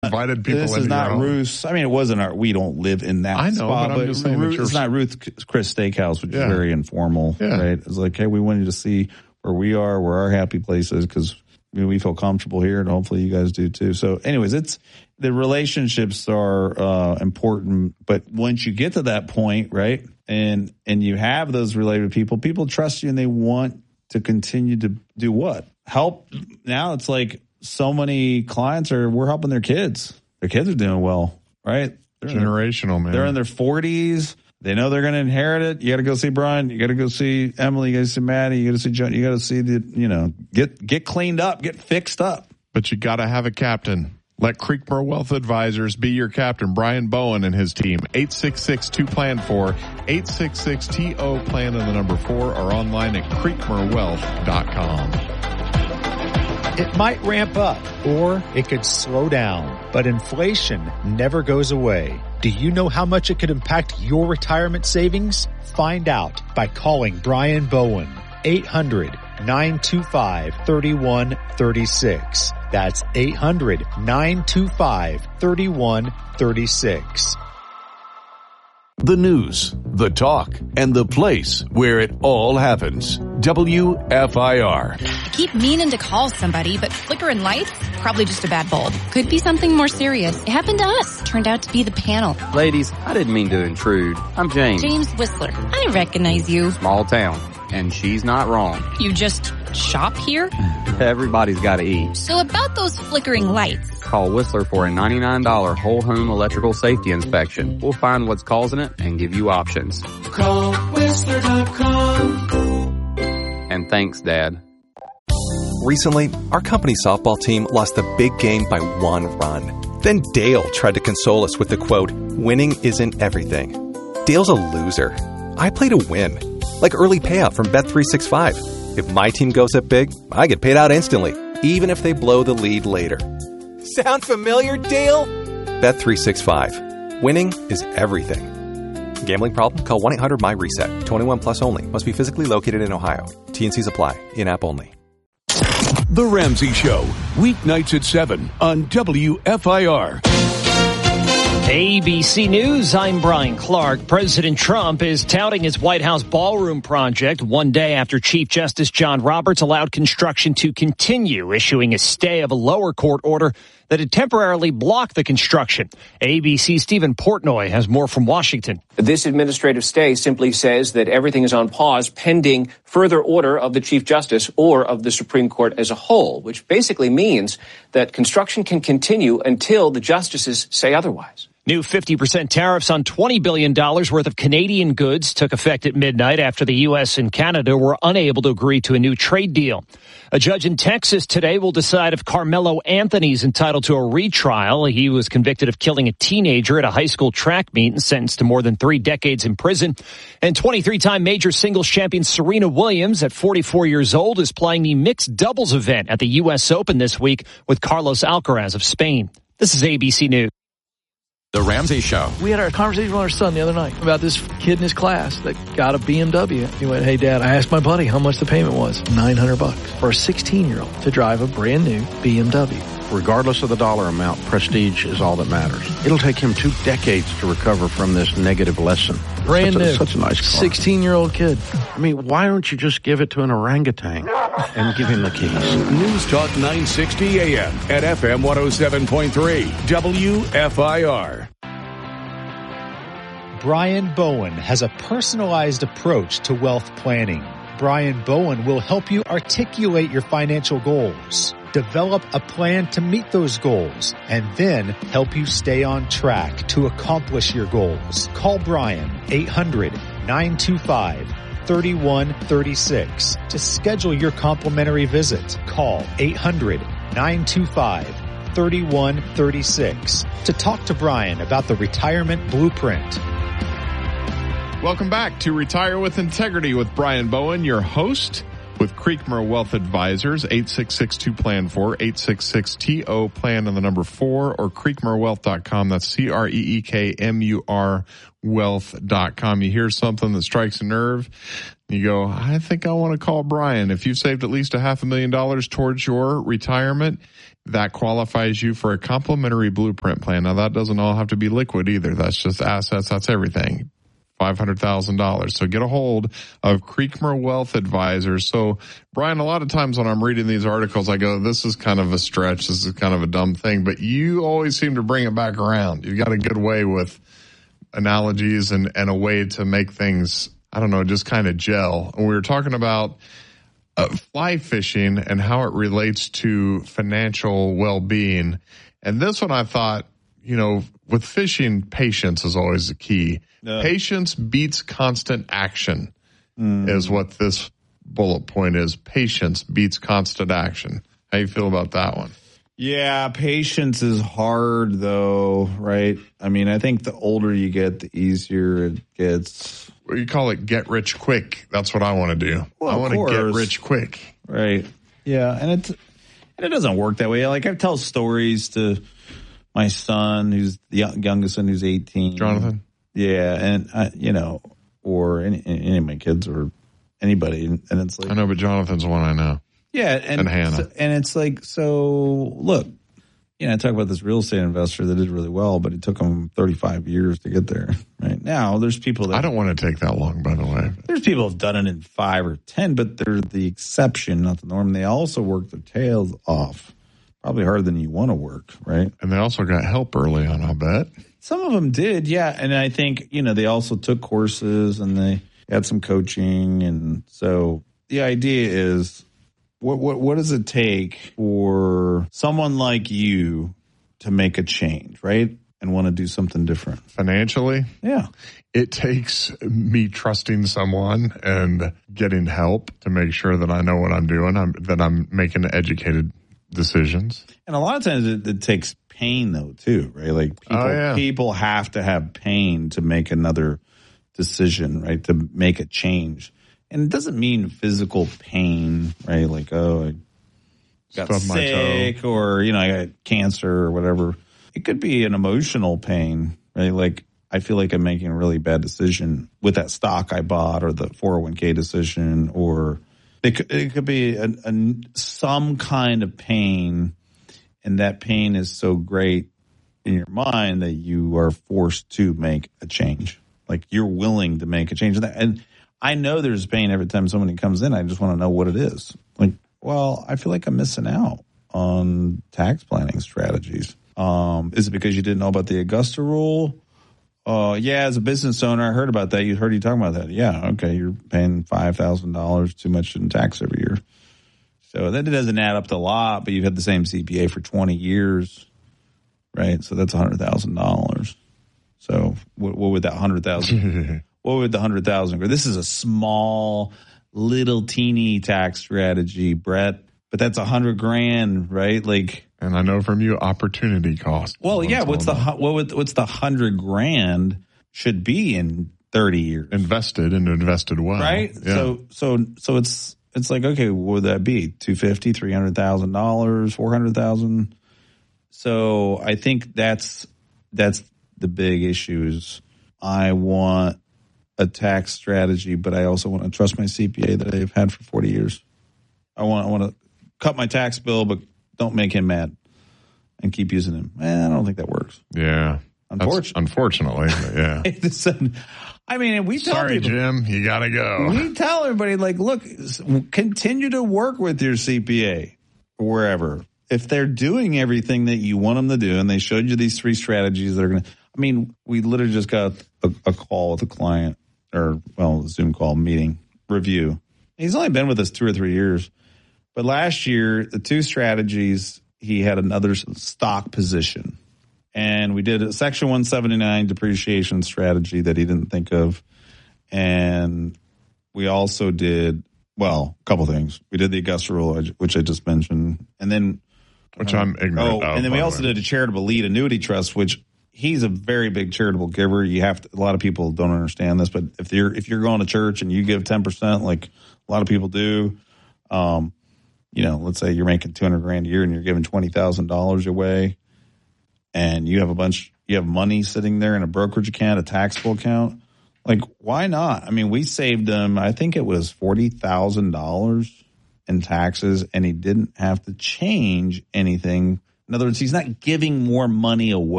invited people. This is not Ruth's. I mean, it wasn't we don't live in that spot, but it's not Ruth Chris Steakhouse, which is very informal, right? It's like, hey, we wanted to see where we are, where our happy place is, because we feel comfortable here, and hopefully you guys do too. So anyways, the relationships are important, but once you get to that point, right, and you have those related people trust you and they want to continue to do what? Help. Now it's like so many clients we're helping their kids. Their kids are doing well, right? Generational, man. They're in their 40s. They know they're going to inherit it. You got to go see Brian. You got to go see Emily. You got to see Maddie. You got to see John. You got to see get cleaned up, get fixed up. But you got to have a captain. Let Creekmore Wealth Advisors be your captain. Brian Bowen and his team. 866-2-PLAN-4. 866-TO-PLAN and the number 4, or online at creekmorewealth.com. It might ramp up, or it could slow down, but inflation never goes away. Do you know how much it could impact your retirement savings? Find out by calling Brian Bowen. 800-925-3136. That's 800-925-3136. The news, the talk, and the place where it all happens. WFIR. I keep meaning to call somebody, but flickering lights? Probably just a bad bulb. Could be something more serious. It happened to us. Turned out to be the panel. Ladies, I didn't mean to intrude. I'm James. James Whistler. I recognize you. Small town. And she's not wrong. You just shop here? Everybody's got to eat. So about those flickering lights. Call Whistler for a $99 whole home electrical safety inspection. We'll find what's causing it and give you options. Call Whistler.com. And thanks, Dad. Recently, our company softball team lost the big game by 1 run. Then Dale tried to console us with the quote, "Winning isn't everything." Dale's a loser. I play to win. Like early payout from Bet365. If my team goes up big, I get paid out instantly, even if they blow the lead later. Sound familiar, Dale? Bet365. Winning is everything. Gambling problem? Call 1-800-MY-RESET. 21 plus only. Must be physically located in Ohio. T&Cs apply. In-app only. The Ramsey Show. Weeknights at 7 on WFIR. ABC News, I'm Brian Clark. President Trump is touting his White House ballroom project one day after Chief Justice John Roberts allowed construction to continue, issuing a stay of a lower court order that had temporarily blocked the construction. ABC's Stephen Portnoy has more from Washington. This administrative stay simply says that everything is on pause pending further order of the Chief Justice or of the Supreme Court as a whole, which basically means that construction can continue until the justices say otherwise. New 50% tariffs on $20 billion worth of Canadian goods took effect at midnight after the U.S. and Canada were unable to agree to a new trade deal. A judge in Texas today will decide if Carmelo Anthony is entitled to a retrial. He was convicted of killing a teenager at a high school track meet and sentenced to more than 3 decades in prison. And 23-time major singles champion Serena Williams, at 44 years old, is playing the mixed doubles event at the U.S. Open this week with Carlos Alcaraz of Spain. This is ABC News. The Ramsey Show. We had a conversation with our son the other night about this kid in his class that got a BMW. He went, "Hey, Dad, I asked my buddy how much the payment was. $900 for a 16-year-old to drive a brand new BMW." Regardless of the dollar amount, prestige is all that matters. It'll take him 2 decades to recover from this negative lesson. Brand new. Such a nice car. 16-year-old kid. I mean, why don't you just give it to an orangutan and give him the keys? News Talk 960 AM at FM 107.3 WFIR. Brian Bowen has a personalized approach to wealth planning. Brian Bowen will help you articulate your financial goals, develop a plan to meet those goals, and then help you stay on track to accomplish your goals. Call Brian, 800-925-3136 to schedule your complimentary visit. Call 800-925-3136 to talk to Brian about the Retirement Blueprint. Welcome back to Retire with Integrity with Brian Bowen, your host with Creekmore Wealth Advisors. 866-2-PLAN-4, 866-TO-PLAN and the number 4, or creekmorewealth.com. That's CREEKMUR wealth.com. You hear something that strikes a nerve, You go, I think I want to call Brian. If you've saved at least $500,000 towards your retirement, that qualifies you for a complimentary blueprint plan. Now, that doesn't all have to be liquid either. That's just assets. That's everything. $500,000. So get a hold of Creekmer Wealth Advisors. So, Brian, a lot of times when I'm reading these articles, I go, this is kind of a stretch. This is kind of a dumb thing. But you always seem to bring it back around. You've got a good way with analogies and a way to make things, I don't know, just kind of gel. And we were talking about fly fishing and how it relates to financial well-being. And this one I thought, with fishing, patience is always the key. Patience beats constant action is what this bullet point is. Patience beats constant action. How you feel about that one? Yeah, patience is hard, though, right? I mean, I think the older you get, the easier it gets. Well, you call it get rich quick. That's what I want to do. Well, I want to get rich quick. Right. Yeah, and it doesn't work that way. Like, I tell stories to my son, who's the youngest son, who's 18. Jonathan? Yeah, and, or any of my kids or anybody. And it's like, I know, but Jonathan's the one I know. Yeah, and Hannah. And it's like, so look, I talk about this real estate investor that did really well, but it took him 35 years to get there. Right now, there's people that I don't want to take that long, by the way. There's people who've done it in 5 or 10, but they're the exception, not the norm. They also work their tails off, probably harder than you want to work, right? And they also got help early on, I'll bet. Some of them did, yeah. And I think they also took courses and they had some coaching, and so the idea is. What does it take for someone like you to make a change, right? And want to do something different? Financially? Yeah. It takes me trusting someone and getting help to make sure that I know what I'm doing, that I'm making educated decisions. And a lot of times it takes pain, though, too, right? Like people have to have pain to make another decision, right? To make a change. And it doesn't mean physical pain, right? Like, I got sick or, I got cancer or whatever. It could be an emotional pain, right? Like, I feel like I'm making a really bad decision with that stock I bought or the 401k decision, or it could be some kind of pain, and that pain is so great in your mind that you are forced to make a change. Like, you're willing to make a change. And I know there's pain every time somebody comes in. I just want to know what it is. Like, well, I feel like I'm missing out on tax planning strategies. Is it because you didn't know about the Augusta rule? Yeah, as a business owner, I heard about that. You heard you talking about that. Yeah, okay, you're paying $5,000 too much in tax every year. So that doesn't add up to a lot, but you've had the same CPA for 20 years, right? So that's $100,000. So what would that $100,000? What would the $100,000 go? This is a small, little, teeny tax strategy, Brett. But that's $100,000, right? Like, and I know from you, opportunity cost. Well, yeah. What's the $100,000 should be in 30 years invested well, right? Yeah. So it's like, okay, what would that be? $250,000, $300,000, $400,000. So I think that's the big issue. Is I want a tax strategy, but I also want to trust my CPA that I've had for 40 years. I want to cut my tax bill, but don't make him mad and keep using him. I don't think that works. Yeah. Unfortunately, yeah. I mean, we tell Sorry, people, Jim, you got to go. We tell everybody, like, look, continue to work with your CPA wherever. If they're doing everything that you want them to do, and they showed you these 3 strategies that are going to, I mean, we literally just got a call with a client, or, well, a Zoom call meeting review. He's only been with us 2 or 3 years. But last year, the 2 strategies, he had another stock position. And we did a Section 179 depreciation strategy that he didn't think of. And we also did, well, a couple things. We did the Augusta rule, which I just mentioned. And then, which I'm ignorant of. And then we also did a charitable lead annuity trust, which he's a very big charitable giver. You have to, a lot of people don't understand this, but if you're going to church and you give 10%, like a lot of people do, let's say you're making $200,000 a year and you're giving $20,000 away, and you have money sitting there in a brokerage account, a taxable account. Like, why not? I mean, we saved him, I think it was $40,000 in taxes, and he didn't have to change anything. In other words, he's not giving more money away.